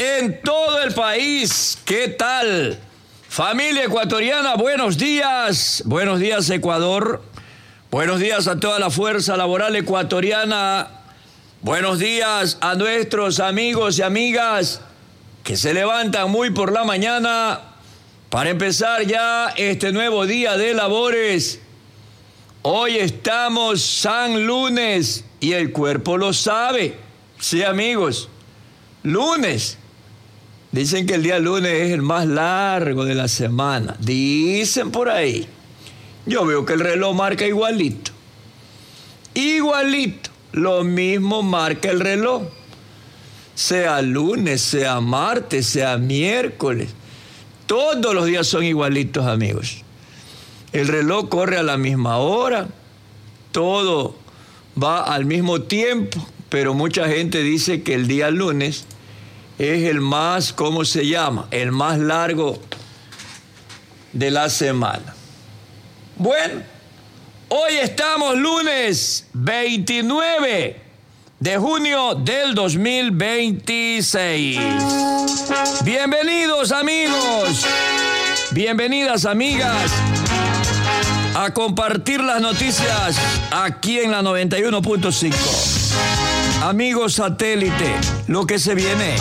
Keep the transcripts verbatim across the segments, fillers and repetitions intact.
en todo el país. ¿Qué tal? Familia ecuatoriana, buenos días. Buenos días, Ecuador. Buenos días a toda la fuerza laboral ecuatoriana. Buenos días a nuestros amigos y amigas que se levantan muy por la mañana para empezar ya este nuevo día de labores. Hoy estamos San Lunes y el cuerpo lo sabe. Sí, amigos, lunes. Dicen que el día lunes es el más largo de la semana. Dicen por ahí. Yo veo que el reloj marca igualito. Igualito. Lo mismo marca el reloj. Sea lunes, sea martes, sea miércoles. Todos los días son igualitos, amigos. El reloj corre a la misma hora. Todo va al mismo tiempo. Pero mucha gente dice que el día lunes es el más, ¿cómo se llama? El más largo de la semana. Bueno, hoy estamos lunes veintinueve de junio del dos mil veintiséis. Bienvenidos, amigos. Bienvenidas, amigas, a compartir las noticias aquí en la noventa y uno punto cinco. Amigos satélite, lo que se viene.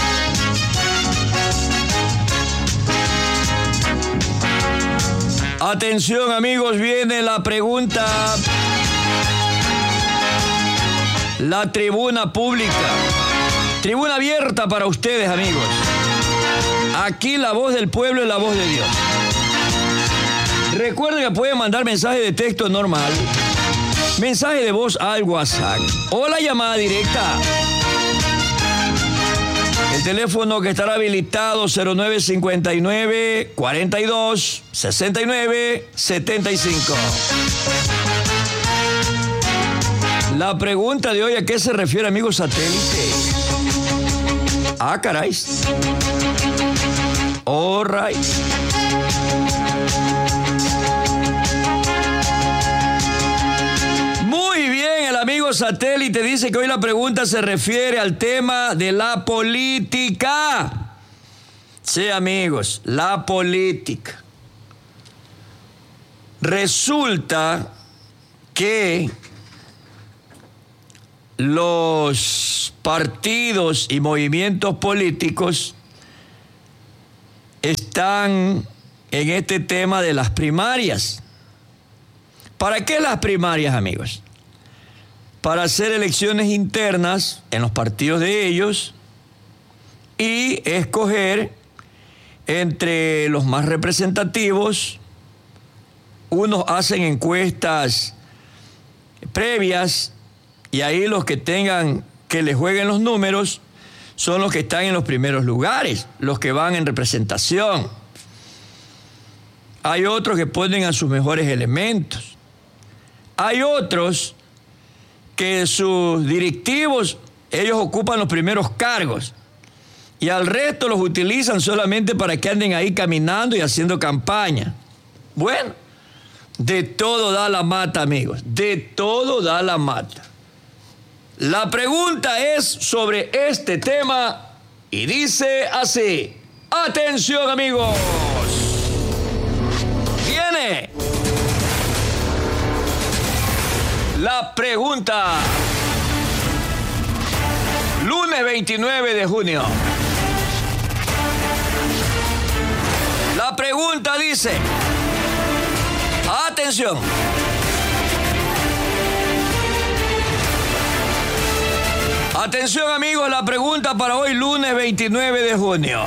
Atención, amigos, viene la pregunta. La tribuna pública. Tribuna abierta para ustedes, amigos. Aquí la voz del pueblo es la voz de Dios. Recuerden que pueden mandar mensaje de texto normal, mensaje de voz al WhatsApp o la llamada directa. El teléfono que estará habilitado cero nueve cincuenta y nueve, cuarenta y dos, sesenta y nueve, setenta y cinco. La pregunta de hoy, ¿a qué se refiere, amigos satélite? Ah, caray. All right. Amigo satélite dice que hoy la pregunta se refiere al tema de la política. Sí, amigos, la política. Resulta que los partidos y movimientos políticos están en este tema de las primarias. ¿Para qué las primarias, amigos? Para hacer elecciones internas en los partidos de ellos y escoger entre los más representativos. Unos hacen encuestas previas y ahí los que tengan que les jueguen los números son los que están en los primeros lugares, los que van en representación. Hay otros que ponen a sus mejores elementos. Hay otros que sus directivos, ellos ocupan los primeros cargos y al resto los utilizan solamente para que anden ahí caminando y haciendo campaña. Bueno, de todo da la mata, amigos, de todo da la mata. La pregunta es sobre este tema y dice así. Atención, amigos. Viene la pregunta. Lunes veintinueve de junio. La pregunta dice, atención. Atención, amigos, la pregunta para hoy, lunes veintinueve de junio.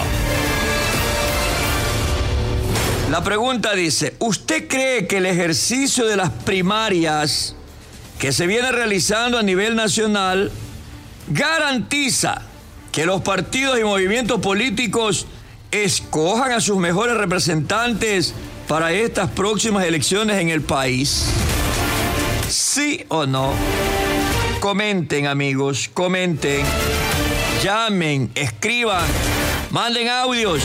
La pregunta dice, ¿usted cree que el ejercicio de las primarias que se viene realizando a nivel nacional garantiza que los partidos y movimientos políticos escojan a sus mejores representantes para estas próximas elecciones en el país? ¿Sí o no? Comenten, amigos, comenten, llamen, escriban, manden audios.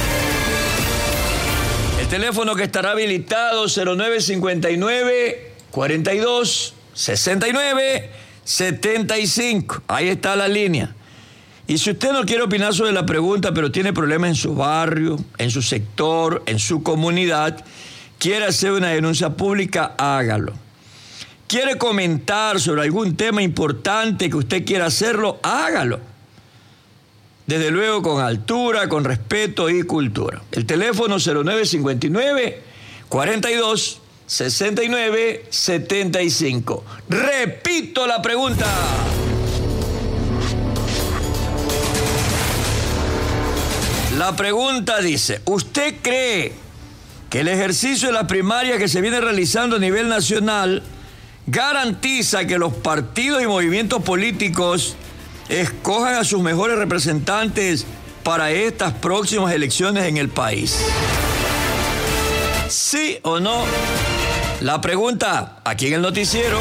El teléfono que estará habilitado cero nueve cincuenta y nueve, cuarenta y dos, sesenta y nueve, setenta y cinco. Ahí está la línea. Y si usted no quiere opinar sobre la pregunta, pero tiene problemas en su barrio, en su sector, en su comunidad, quiere hacer una denuncia pública, hágalo. ¿Quiere comentar sobre algún tema importante que usted quiera hacerlo? Hágalo. Desde luego con altura, con respeto y cultura. El teléfono cero nueve cincuenta y nueve, cuarenta y dos, sesenta y nueve, setenta y cinco. Repito la pregunta. La pregunta dice, ¿usted cree que el ejercicio de la primaria que se viene realizando a nivel nacional garantiza que los partidos y movimientos políticos escojan a sus mejores representantes para estas próximas elecciones en el país? ¿Sí o no? La pregunta aquí en el noticiero.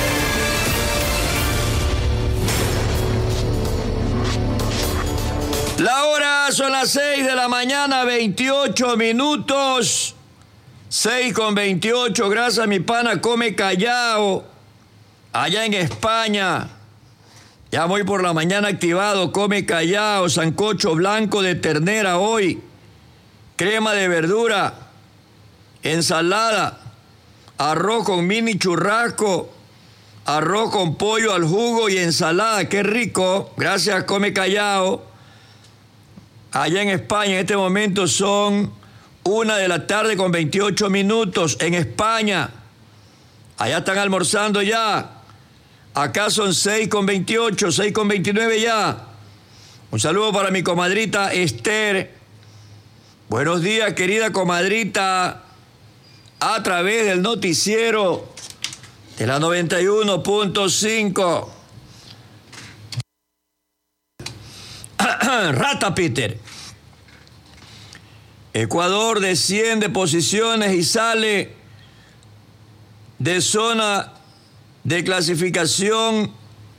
La hora son las seis de la mañana, veintiocho minutos. seis con veintiocho, gracias a mi pana Come Callao, allá en España. Ya voy por la mañana activado, Come Callao, sancocho blanco de ternera hoy, crema de verdura, ensalada, arroz con mini churrasco, arroz con pollo al jugo y ensalada, qué rico, gracias Come Callao. Allá en España en este momento son una de la tarde con veintiocho minutos en España. Allá están almorzando ya. Acá son seis con veintiocho, seis con veintinueve ya. Un saludo para mi comadrita Esther. Buenos días, querida comadrita. A través del noticiero de la noventa y uno punto cinco. Rata Peter. Ecuador desciende posiciones y sale de zona de clasificación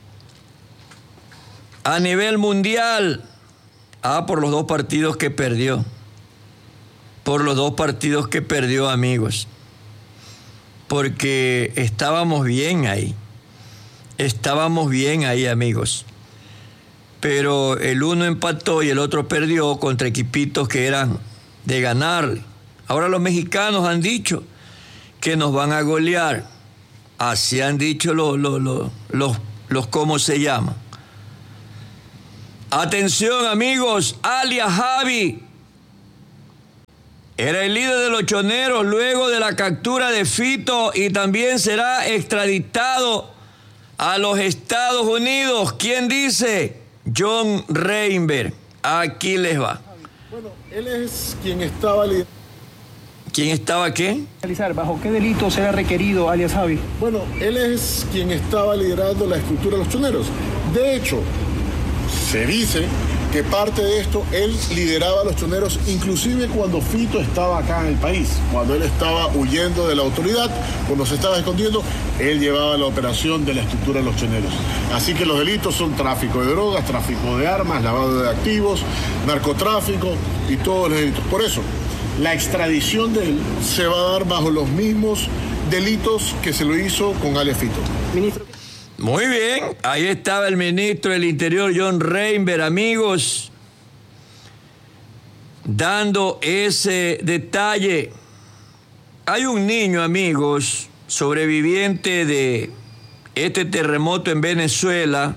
a nivel mundial. Ah, por los dos partidos que perdió. Por los dos partidos que perdió, amigos. Porque estábamos bien ahí. Estábamos bien ahí, amigos. Pero el uno empató y el otro perdió contra equipitos que eran de ganarle. Ahora los mexicanos han dicho que nos van a golear. Así han dicho los, los, los, los, los ¿cómo se llaman? Atención, amigos, alias Javi era el líder de los choneros luego de la captura de Fito y también será extraditado a los Estados Unidos. ¿Quién dice? John Reinberg. Aquí les va. Bueno, él es quien estaba liderando. ¿Quién estaba qué? ¿Bajo qué delito será requerido alias Javi? Bueno, él es quien estaba liderando la estructura de los choneros. De hecho, se dice que parte de esto él lideraba a los choneros inclusive cuando Fito estaba acá en el país, cuando él estaba huyendo de la autoridad, cuando se estaba escondiendo, él llevaba la operación de la estructura de los choneros. Así que los delitos son tráfico de drogas, tráfico de armas, lavado de activos, narcotráfico y todos los delitos. Por eso, la extradición de él se va a dar bajo los mismos delitos que se lo hizo con alias Fito. Ministro. Muy bien, ahí estaba el ministro del Interior, John Reinberg, amigos, dando ese detalle. Hay un niño, amigos, sobreviviente de este terremoto en Venezuela,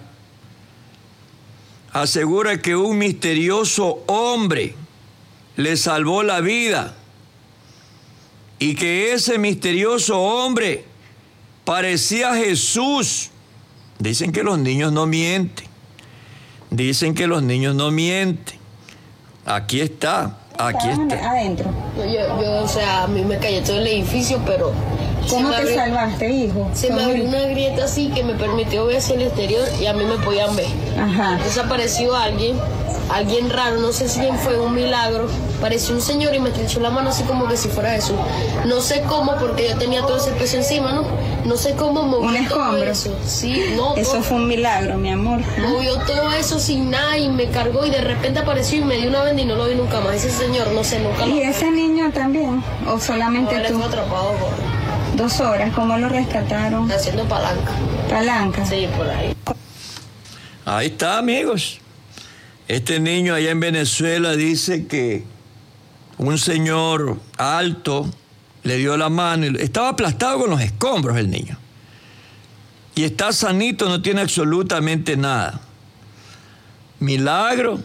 asegura que un misterioso hombre le salvó la vida y que ese misterioso hombre parecía Jesús. Dicen que los niños no mienten. Dicen que los niños no mienten. Aquí está, aquí está. Adentro. Yo, yo, o sea, a mí me cayó todo el edificio, pero... ¿Cómo te abrió, salvaste, hijo? Se me abrió una grieta así que me permitió ver hacia el exterior y a mí me podían ver. Ajá. Entonces apareció alguien, alguien raro, no sé si bien fue un milagro. Apareció un señor y me estrechó la mano así como que si fuera Jesús. No sé cómo, porque yo tenía todo ese peso encima, ¿no? No sé cómo movió un todo escombro. eso. Sí, no. Eso no. fue un milagro, mi amor. Movió todo eso sin nada y me cargó y de repente apareció y me dio una venda y no lo vi nunca más. Ese señor, no sé, nunca lo vi. ¿Y ese niño también? ¿O solamente no, tú? Él fue atrapado por... Dos horas, ¿cómo lo rescataron? Haciendo palanca. Palanca. Sí, por ahí. Ahí está, amigos. Este niño allá en Venezuela dice que un señor alto le dio la mano, y estaba aplastado con los escombros el niño. Y está sanito, no tiene absolutamente nada. ¿Milagro?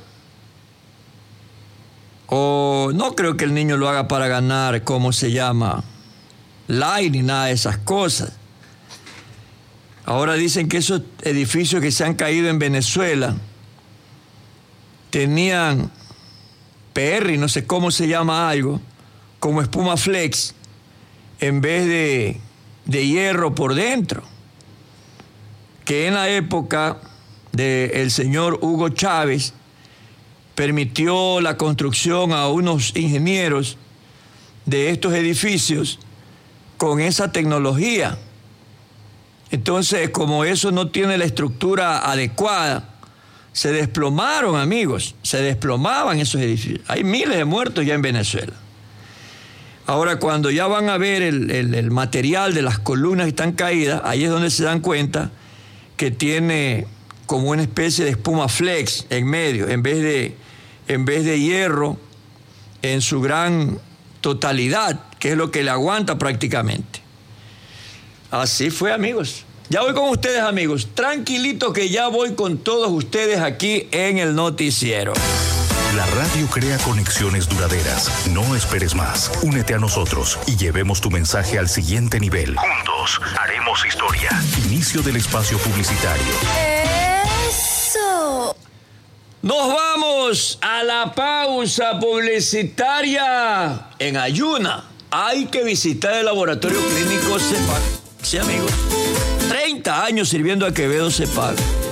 O no creo que el niño lo haga para ganar, ¿cómo se llama? Like ni nada de esas cosas. Ahora dicen que esos edificios que se han caído en Venezuela tenían P R, no sé cómo se llama algo, como espuma flex, en vez de, de hierro por dentro. Que en la época del señor Hugo Chávez permitió la construcción a unos ingenieros de estos edificios con esa tecnología. Entonces, como eso no tiene la estructura adecuada, se desplomaron, amigos, se desplomaban esos edificios. Hay miles de muertos ya en Venezuela. Ahora, cuando ya van a ver el, el, el material de las columnas que están caídas, ahí es donde se dan cuenta que tiene como una especie de espuma flex en medio, en vez de, en vez de hierro en su gran totalidad, que es lo que le aguanta prácticamente. Así fue, amigos. Ya voy con ustedes, amigos. Tranquilito que ya voy con todos ustedes aquí en el noticiero. La radio crea conexiones duraderas. No esperes más. Únete a nosotros y llevemos tu mensaje al siguiente nivel. Juntos haremos historia. Inicio del espacio publicitario. ¡Eso! Nos vamos a la pausa publicitaria en Ayuna. Hay que visitar el laboratorio clínico CEPAC. Sí, amigos. treinta años sirviendo a Quevedo CEPAC.